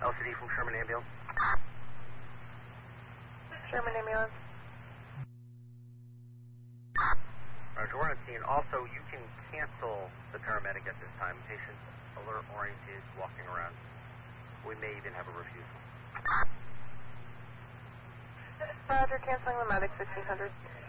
LCD from Sherman Ambulance. Sherman Ambulance. Roger, we're on scene. Also, you can cancel the paramedic at this time. Patient alert orange is walking around. We may even have a refusal. Roger, canceling the medic 1600.